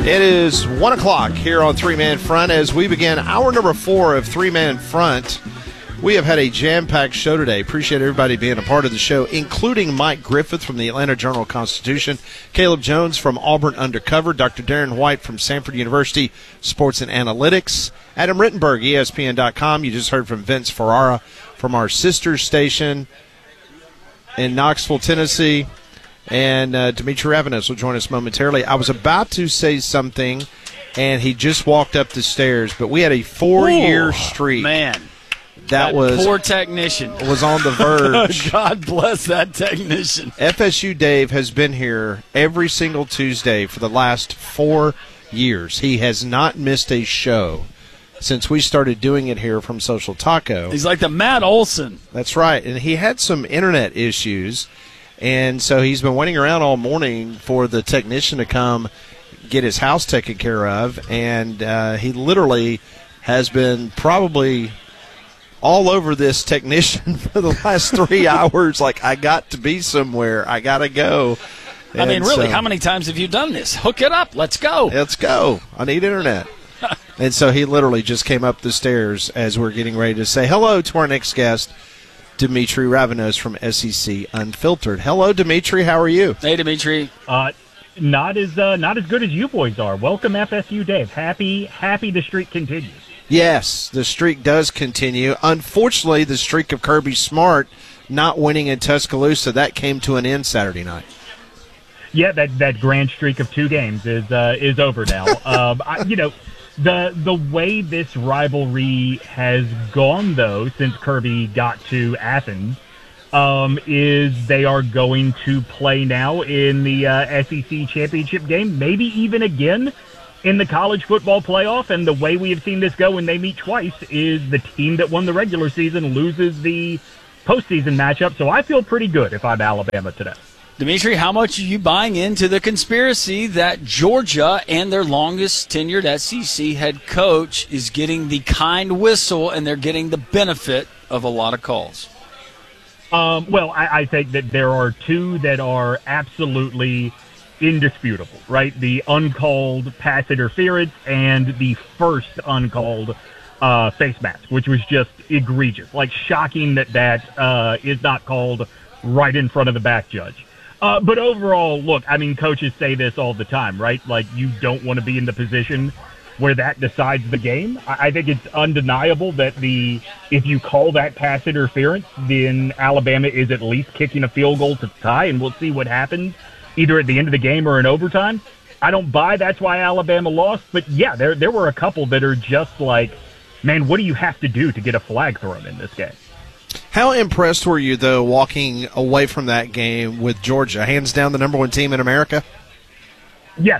It is 1 o'clock here on Three Man Front as we begin hour number 4 of Three Man Front. We have had a jam-packed show today. Appreciate everybody being a part of the show, including Mike Griffith from the Atlanta Journal-Constitution, Caleb Jones from Auburn Undercover, Dr. Darren White from Samford University Sports and Analytics, Adam Rittenberg, ESPN.com. You just heard from Vince Ferrara from our sister station in Knoxville, Tennessee. And Dimitri Ravenos will join us momentarily. I was about to say something, and he just walked up the stairs, but we had a 4-year streak. Man. That was poor technician. Was on the verge. God bless that technician. FSU Dave has been here every single Tuesday for the last 4 years. He has not missed a show since we started doing it here from Social Taco. He's like the Matt Olson. That's right. And he had some internet issues, and so he's been waiting around all morning for the technician to come get his house taken care of, and he literally has been probably all over this technician for the last 3 hours. Like, I got to be somewhere. I got to go. And I mean, really, how many times have you done this? Hook it up. Let's go. Let's go. I need internet. And so he literally just came up the stairs as we're getting ready to say hello to our next guest, Dimitri Ravenos from SEC Unfiltered. Hello, Dimitri. How are you? Hey, Dimitri. Not as good as you boys are. Welcome, FSU Dave. Happy the streak continues. Yes, the streak does continue. Unfortunately, the streak of Kirby Smart not winning in Tuscaloosa, that came to an end Saturday night. Yeah, that grand streak of 2 games is over now. The way this rivalry has gone, though, since Kirby got to Athens, is they are going to play now in the SEC championship game, maybe even again in the college football playoff. And the way we have seen this go when they meet twice is the team that won the regular season loses the postseason matchup. So I feel pretty good if I'm Alabama today. Dimitri, how much are you buying into the conspiracy that Georgia and their longest tenured SEC head coach is getting the kind whistle and they're getting the benefit of a lot of calls? Well, I think that there are 2 that are absolutely indisputable, right? The uncalled pass interference and the first uncalled face mask, which was just egregious. Like, shocking that is not called right in front of the back judge. But overall, look, I mean, coaches say this all the time, right? Like, you don't want to be in the position where that decides the game. I think it's undeniable that if you call that pass interference, then Alabama is at least kicking a field goal to tie, and we'll see what happens either at the end of the game or in overtime. I don't buy that's why Alabama lost, but yeah, there were a couple that are just like, man, what do you have to do to get a flag thrown in this game? How impressed were you, though, walking away from that game with Georgia? Hands down the number 1 team in America? Yes,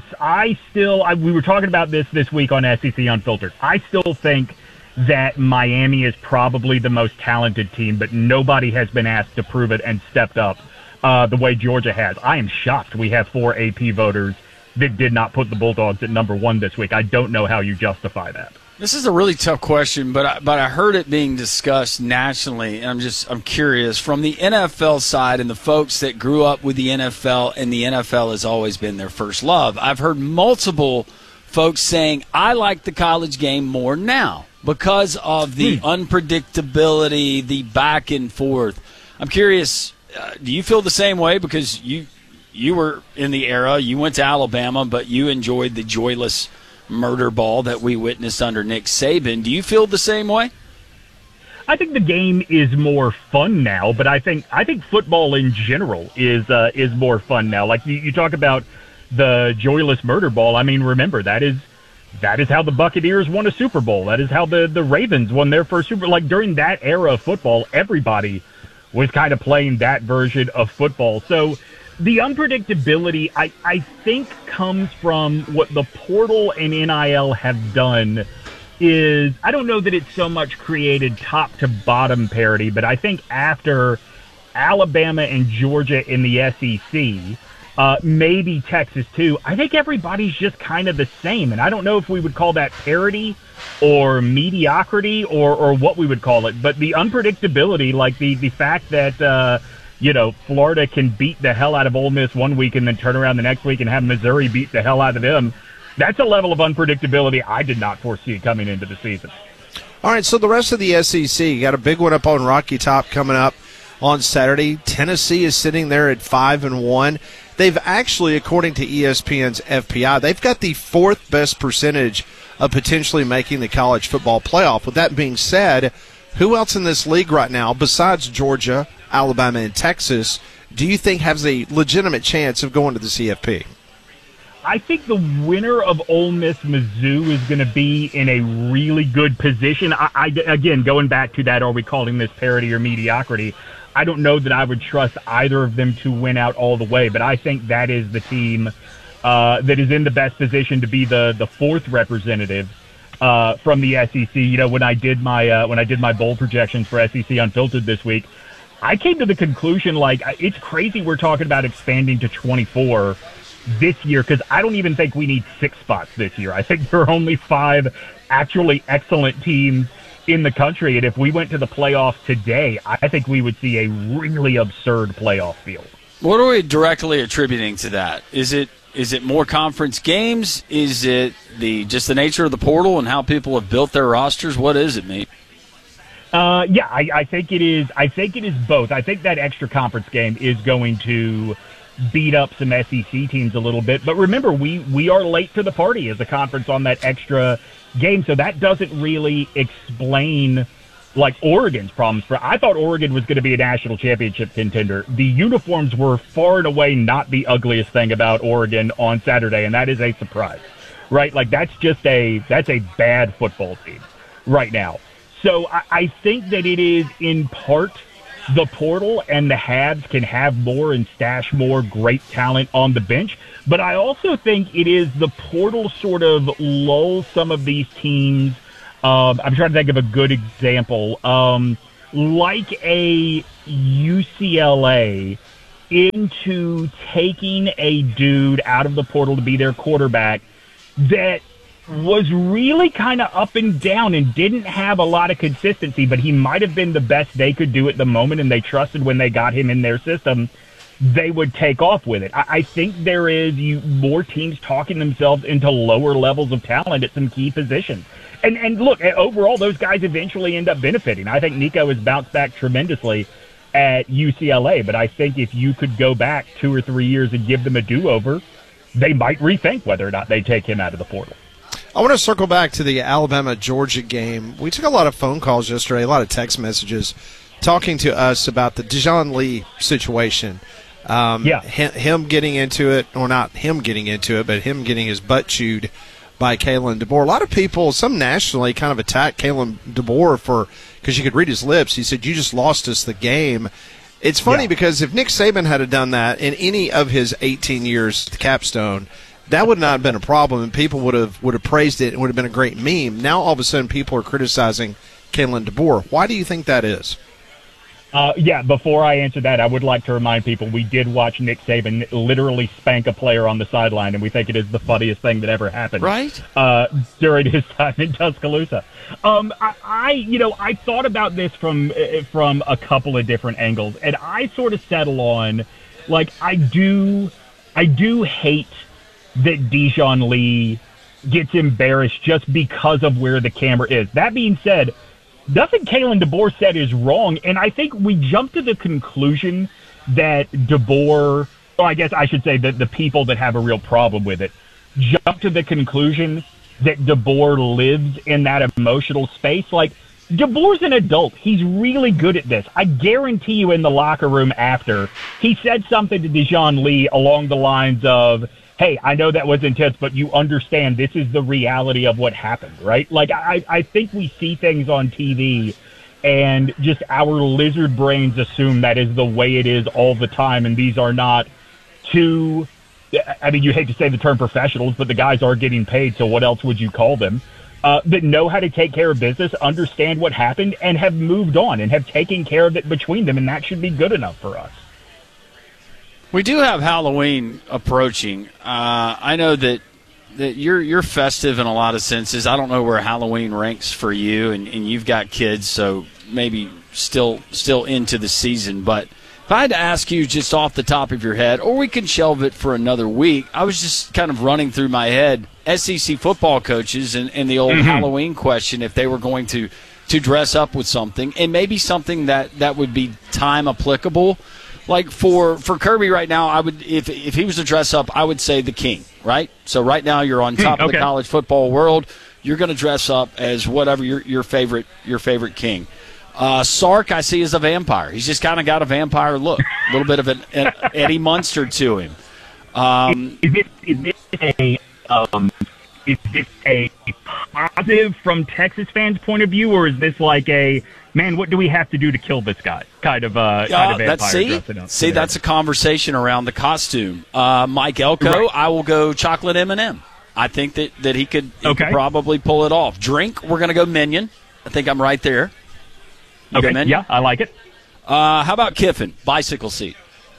we were talking about this week on SEC Unfiltered. I still think that Miami is probably the most talented team, but nobody has been asked to prove it and stepped up the way Georgia has. I am shocked we have 4 AP voters that did not put the Bulldogs at number 1 this week. I don't know how you justify that. This is a really tough question, but I heard it being discussed nationally, and I'm curious from the NFL side and the folks that grew up with the NFL, and the NFL has always been their first love. I've heard multiple folks saying, I like the college game more now because of the unpredictability, the back and forth. I'm curious, do you feel the same way? Because you were in the era, you went to Alabama, but you enjoyed the joyless murder ball that we witnessed under Nick Saban. Do you feel the same way? I think the game is more fun now, but I think football in general is more fun now. Like you talk about the joyless murder ball. I mean, remember that is how the Buccaneers won a Super Bowl. That is how the Ravens won their first Super Bowl. Like during that era of football, everybody was kind of playing that version of football. So the unpredictability, I think, comes from what the portal and NIL have done is, I don't know that it's so much created top to bottom parity, but I think after Alabama and Georgia in the SEC, maybe Texas too, I think everybody's just kind of the same. And I don't know if we would call that parity or mediocrity or what we would call it, but the unpredictability, like the fact that, Florida can beat the hell out of Ole Miss one week and then turn around the next week and have Missouri beat the hell out of them. that's a level of unpredictability I did not foresee coming into the season. All right, so the rest of the SEC, you got a big one up on Rocky Top coming up on Saturday. Tennessee is sitting there at 5-1. They've actually, according to ESPN's FPI, they've got the fourth best percentage of potentially making the college football playoff. With that being said, who else in this league right now, besides Georgia, Alabama, and Texas, do you think has a legitimate chance of going to the CFP? I think the winner of Ole Miss Mizzou is going to be in a really good position. Again, going back to that, are we calling this parity or mediocrity? I don't know that I would trust either of them to win out all the way, but I think that is the team that is in the best position to be the fourth representative from the SEC. You know, when I did my bowl projections for SEC Unfiltered this week, I came to the conclusion, like, it's crazy we're talking about expanding to 24 this year, because I don't even think we need 6 spots this year. I think there are only 5 actually excellent teams in the country, and if we went to the playoffs today, I think we would see a really absurd playoff field. What are we directly attributing to that? Is it more conference games? Is it just the nature of the portal and how people have built their rosters? What is it, mate? Yeah, I think it is. I think it is both. I think that extra conference game is going to beat up some SEC teams a little bit. But remember, we are late to the party as a conference on that extra game, so that doesn't really explain like Oregon's problems. I thought Oregon was going to be a national championship contender. The uniforms were far and away not the ugliest thing about Oregon on Saturday, and that is a surprise, right? Like that's a bad football team right now. So I think that it is in part the portal, and the Habs can have more and stash more great talent on the bench. But I also think it is the portal sort of lulls some of these teams. I'm trying to think of a good example. Like a UCLA into taking a dude out of the portal to be their quarterback that was really kind of up and down and didn't have a lot of consistency, but he might have been the best they could do at the moment, and they trusted when they got him in their system, they would take off with it. I think there is more teams talking themselves into lower levels of talent at some key positions. And look, overall, those guys eventually end up benefiting. I think Nico has bounced back tremendously at UCLA, but I think if you could go back 2 or 3 years and give them a do-over, they might rethink whether or not they take him out of the portal. I want to circle back to the Alabama-Georgia game. We took a lot of phone calls yesterday, a lot of text messages, talking to us about the Dijon Lee situation. Him getting into it, or not him getting into it, but him getting his butt chewed by Kalen DeBoer. A lot of people, some nationally, kind of attacked Kalen DeBoer because you could read his lips. He said, "You just lost us the game." It's funny because if Nick Saban had done that in any of his 18 years at Capstone, that would not have been a problem, and people would have praised it. It would have been a great meme. Now all of a sudden people are criticizing Kalen DeBoer. Why do you think that is? Before I answer that, I would like to remind people we did watch Nick Saban literally spank a player on the sideline, and we think it is the funniest thing that ever happened. Right? During his time in Tuscaloosa. I thought about this from a couple of different angles, and I sort of settle on, like, I do hate that Dijon Lee gets embarrassed just because of where the camera is. That being said, nothing Kalen DeBoer said is wrong, and I think we jump to the conclusion that DeBoer, or I guess I should say that the people that have a real problem with it, jump to the conclusion that DeBoer lives in that emotional space. Like, DeBoer's an adult. He's really good at this. I guarantee you in the locker room after, he said something to Dijon Lee along the lines of, "Hey, I know that was intense, but you understand this is the reality of what happened," right? Like, I think we see things on TV and just our lizard brains assume that is the way it is all the time, and these are not two, I mean, you hate to say the term professionals, but the guys are getting paid, so what else would you call them? That know how to take care of business, understand what happened, and have moved on and have taken care of it between them, and that should be good enough for us. We do have Halloween approaching. I know that you're festive in a lot of senses. I don't know where Halloween ranks for you, and you've got kids, so maybe still into the season. But If I had to ask you just off the top of your head, or we can shelve it for another week, I was just kind of running through my head SEC football coaches and the old Halloween question, if they were going to dress up with something, and maybe something that would be time applicable. Like for Kirby right now, I would if he was to dress up, I would say the king, right? So right now you're on top of the college football world. You're going to dress up as whatever your favorite king. Sark, I see, is a vampire. He's just kind of got a vampire look, a little bit of an Eddie Munster to him. Is this a positive from Texas fans' point of view, or is this like a, man, what do we have to do to kill this guy kind of vampire dressing up? See, that's a conversation around the costume. Mike Elko, right. I will go chocolate M&M. I think that he could probably pull it off. Drink, we're going to go Minion. I think I'm right there. Okay, yeah, I like it. How about Kiffin? Bicycle seat.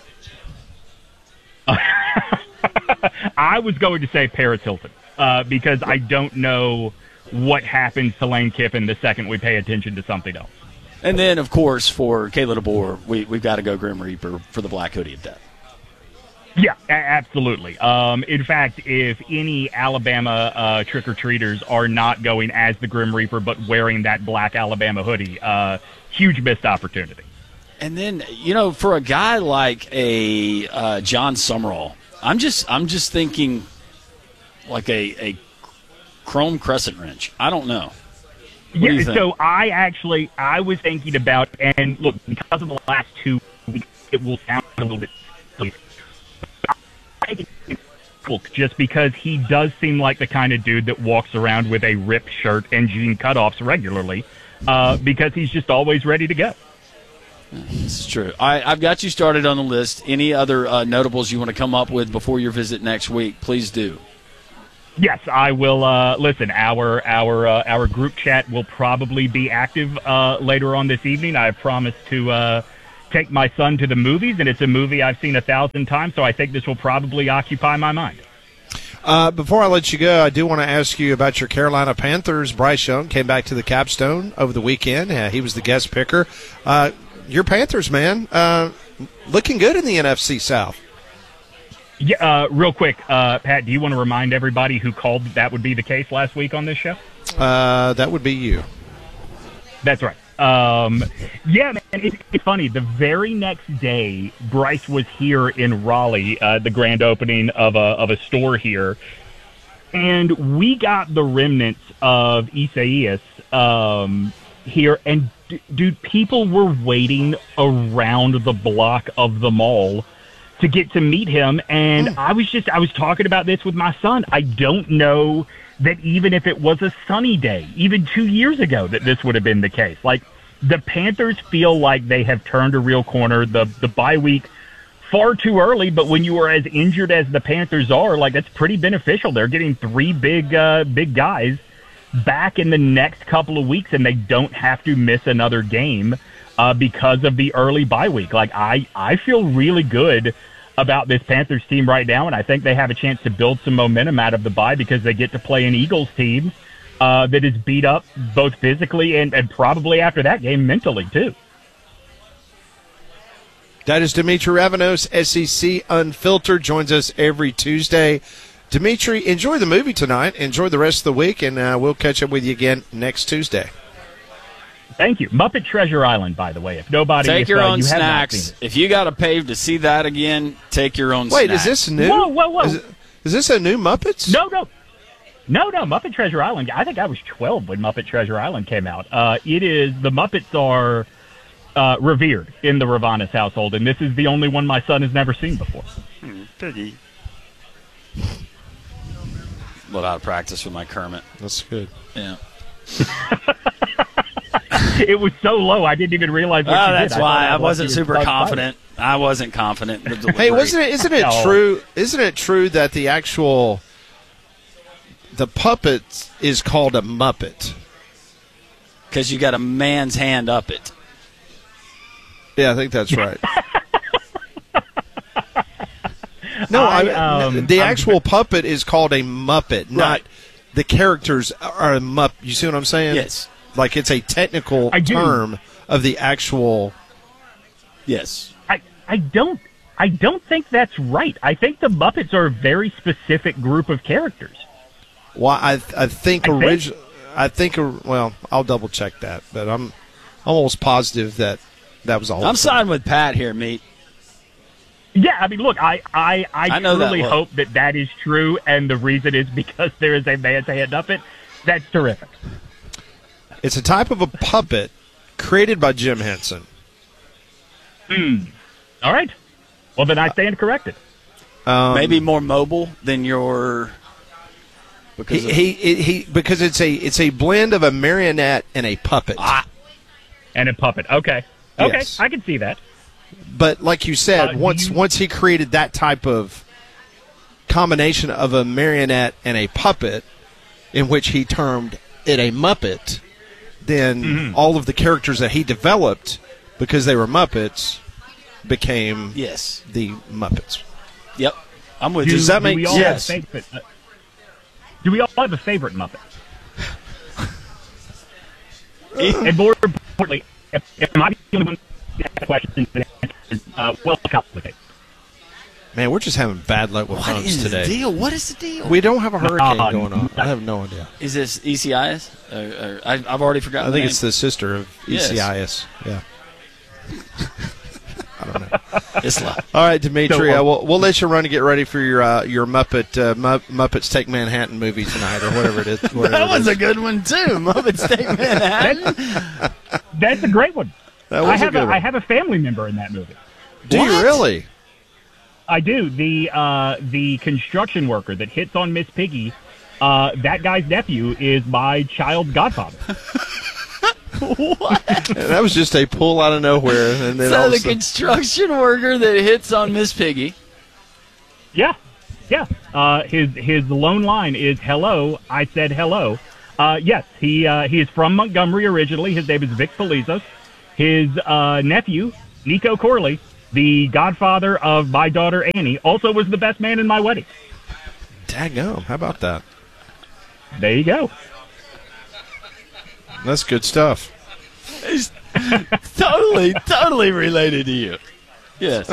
I was going to say Paris Hilton because I don't know what happens to Lane Kiffin the second we pay attention to something else. And then, of course, for Kayla DeBoer, we've got to go Grim Reaper for the Black Hoodie of Death. Yeah, absolutely. In fact, if any Alabama trick-or-treaters are not going as the Grim Reaper but wearing that black Alabama hoodie, huge missed opportunity. And then, for a guy like a John Summerall, I'm just thinking like a chrome crescent wrench. I don't know. Yeah, so I was thinking about, and look, because of the last 2 weeks, it will sound a little bit silly. Just because he does seem like the kind of dude that walks around with a ripped shirt and jean cutoffs regularly, because he's just always ready to go. This is true. I've got you started on the list. Any other notables you want to come up with before your visit next week, please do. Yes, I will. Listen, our group chat will probably be active later on this evening. I have promised to take my son to the movies, and it's a movie I've seen 1,000 times, so I think this will probably occupy my mind. Before I let you go, I do want to ask you about your Carolina Panthers. Bryce Young came back to the capstone over the weekend. He was the guest picker. Your Panthers, man, looking good in the NFC South. Yeah, real quick, Pat, do you want to remind everybody who called that would be the case last week on this show? That would be you. That's right. Yeah, man, it's funny. The very next day, Bryce was here in Raleigh, the grand opening of a store here, and we got the remnants of Isaias here. And dude, people were waiting around the block of the mall to get to meet him. And I was talking about this with my son. I don't know that even if it was a sunny day, even 2 years ago, that this would have been the case. Like, the Panthers feel like they have turned a real corner. The bye week, far too early, but when you are as injured as the Panthers are, like, that's pretty beneficial. They're getting 3 big guys back in the next couple of weeks, and they don't have to miss another game because of the early bye week. Like, I feel really good about this Panthers team right now, and I think they have a chance to build some momentum out of the bye because they get to play an Eagles team that is beat up both physically and probably after that game mentally too. That is Dimitri Ravanos, SEC Unfiltered, joins us every Tuesday. Dimitri, enjoy the movie tonight. Enjoy the rest of the week, and we'll catch up with you again next Tuesday. Thank you. Muppet Treasure Island, by the way. If nobody take your own snacks. If you got to pay to see that again, take your own snacks. Wait, is this new? Whoa. Is this a new Muppets? No. Muppet Treasure Island. I think I was 12 when Muppet Treasure Island came out. The Muppets are revered in the Ravanas household, and this is the only one my son has never seen before. Piggy. A little out of practice with my Kermit. That's good. Yeah. It was so low, I didn't even realize what you did. That's why I wasn't super confident. I wasn't confident in the delivery. Hey, isn't it true? Isn't it true that the puppet is called a Muppet? Because you got a man's hand up it. Yeah, I think that's right. No, the actual puppet is called a Muppet, not the characters are a Muppet. You see what I'm saying? Yes. Like it's a technical term of the actual. Yes. I don't think that's right. I think the Muppets are a very specific group of characters. Well, I think well, I'll double check that, but I'm almost positive that was all. I'm siding with Pat here, Meat. Yeah, I mean, look, I know truly that hope that is true, and the reason is because there is a man's hand puppet. That's terrific. It's a type of a puppet created by Jim Henson. All right. Well, then I stand corrected. Maybe more mobile than your. Because because it's a blend of a marionette and a puppet. And a puppet. Okay. Yes. I can see that. But like you said, once he created that type of combination of a marionette and a puppet, in which he termed it a Muppet, then all of the characters that he developed, because they were Muppets, became the Muppets. Yep, I'm with you. Does that make sense? Do we all have a favorite Muppet? And more importantly, am I the only one that has questions and answers well complicated? Man, we're just having bad luck with phones today. What is the deal? We don't have a hurricane going on. I have no idea. Is this ECIS? I've already forgotten. I think it's the sister of ECIS. Yeah. I don't know. Isla. All right, Dimitri, we'll let you run to get ready for your Muppets Take Manhattan movie tonight, or whatever it is. That was a good one too. Muppets Take Manhattan. That's a great one. That was a good one. I have a family member in that movie. Do you really? I do. The construction worker that hits on Miss Piggy, that guy's nephew is my child's godfather. What? That was just a pull out of nowhere, and then so the construction worker that hits on Miss Piggy. Yeah. His lone line is "Hello, I said hello." Yes, he is from Montgomery originally. His name is Vic Felizos. His nephew, Nico Corley, the godfather of my daughter Annie, also was the best man in my wedding. Daggum, how about that? There you go. That's good stuff. It's totally related to you. Yes.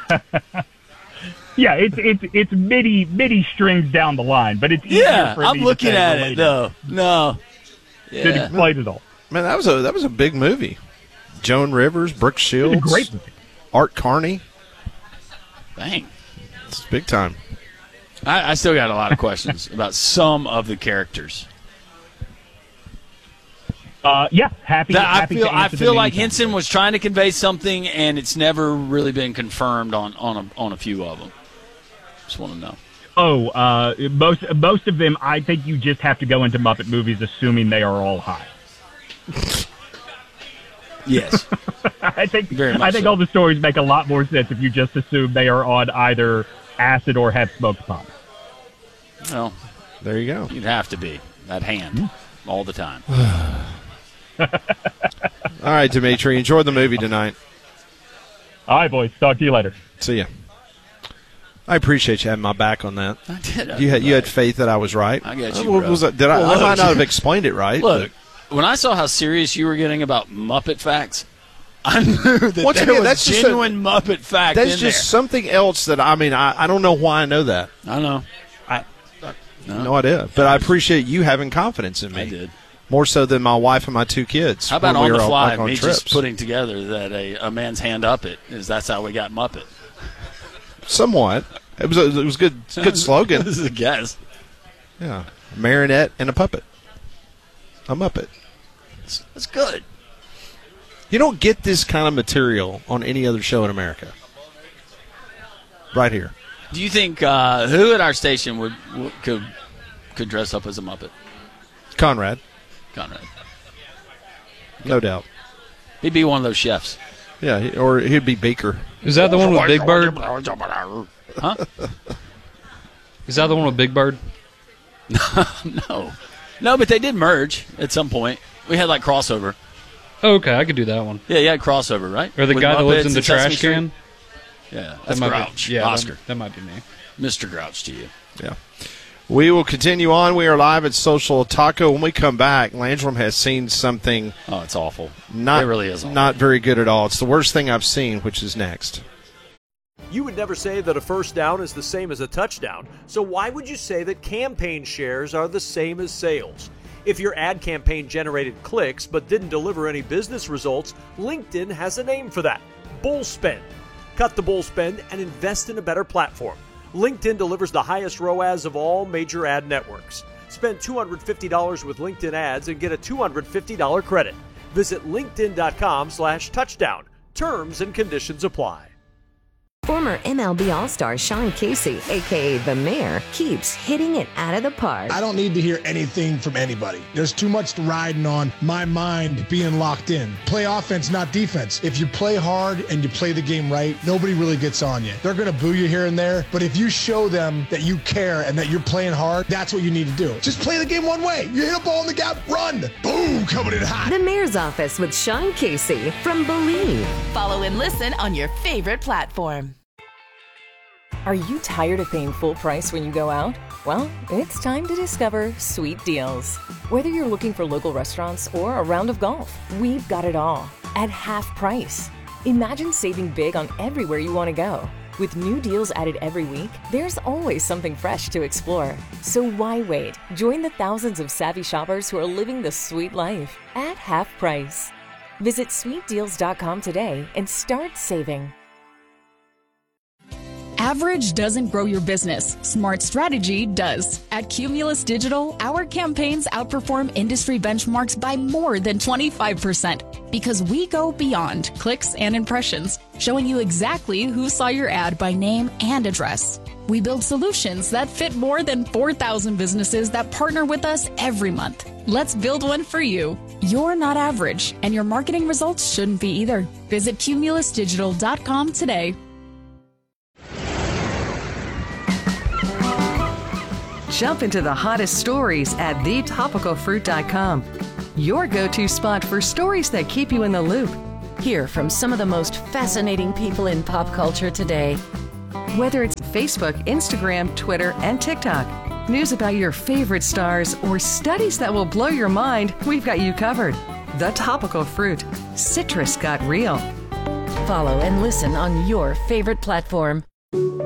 Yeah, it's many strings down the line, but it's easier for me I'm looking at it though. No. To explain it all. Man, that was a big movie. Joan Rivers, Brooke Shields, It's a great movie. Art Carney. Dang. It's big time. I still got a lot of questions about some of the characters. Happy. I feel like Henson was trying to convey something, and it's never really been confirmed on a few of them. Just want to know. Oh, most of them. I think you just have to go into Muppet movies assuming they are all high. Yes, I think so. all the stories make a lot more sense if you just assume they are on either acid or have smoked pot. Well, there you go. You'd have to be that hand all the time. All right, Dimitri, enjoy the movie tonight. All right, boys. Talk to you later. See ya. I appreciate you having my back on that. I did. You had faith that I was right. I got you. I might not have explained it right. Look, when I saw how serious you were getting about Muppet facts, I knew that there was genuine Muppet fact in there. That's just something else that, I don't know why I know that. I know. No idea. But I appreciate you having confidence in me. I did. More so than my wife and my two kids. How about on the fly, me trips. just putting together that a man's hand up it is that's how we got Muppet. Somewhat. It was good slogan. This is a guess. Yeah. A marionette and a puppet. A Muppet. That's good. You don't get this kind of material on any other show in America. Right here. Do you think who at our station could dress up as a Muppet? Conrad. No doubt. He'd be one of those chefs. Yeah, or he'd be Beaker. Is that the one with Big Bird? Huh? Is that the one with Big Bird? No, but they did merge at some point. We had like crossover. Oh, okay, I could do that one. Yeah, you had crossover, right? Or the With guy that lives Muppets in the and Sesame trash can? Yeah, that's Grouch. Oscar. That might be me. Mr. Grouch to you. Yeah. We will continue on. We are live at Social Taco. When we come back, Landrum has seen something. Oh, it's awful. It really is awful. Not very good at all. It's the worst thing I've seen, which is next. You would never say that a first down is the same as a touchdown, so why would you say that campaign shares are the same as sales? If your ad campaign generated clicks but didn't deliver any business results, LinkedIn has a name for that: bull spend. Cut the bull spend and invest in a better platform. LinkedIn delivers the highest ROAS of all major ad networks. Spend $250 with LinkedIn ads and get a $250 credit. Visit linkedin.com/touchdown. Terms and conditions apply. Former MLB All-Star Sean Casey, a.k.a. The Mayor, keeps hitting it out of the park. I don't need to hear anything from anybody. There's too much riding on my mind being locked in. Play offense, not defense. If you play hard and you play the game right, nobody really gets on you. They're going to boo you here and there, but if you show them that you care and that you're playing hard, that's what you need to do. Just play the game one way. You hit a ball in the gap, run. Boom, coming in hot. The Mayor's Office with Sean Casey from Believe. Follow and listen on your favorite platform. Are you tired of paying full price when you go out? Well, it's time to discover Sweet Deals. Whether you're looking for local restaurants or a round of golf, we've got it all at half price. Imagine saving big on everywhere you want to go. With new deals added every week, there's always something fresh to explore. So why wait? Join the thousands of savvy shoppers who are living the sweet life at half price. Visit sweetdeals.com today and start saving. Average doesn't grow your business. Smart strategy does. At Cumulus Digital, our campaigns outperform industry benchmarks by more than 25% because we go beyond clicks and impressions, showing you exactly who saw your ad by name and address. We build solutions that fit more than 4,000 businesses that partner with us every month. Let's build one for you. You're not average, and your marketing results shouldn't be either. Visit cumulusdigital.com today. Jump into the hottest stories at thetopicalfruit.com. Your go-to spot for stories that keep you in the loop. Hear from some of the most fascinating people in pop culture today. Whether it's Facebook, Instagram, Twitter, and TikTok, news about your favorite stars, or studies that will blow your mind, we've got you covered. The Topical Fruit. Citrus got real. Follow and listen on your favorite platform.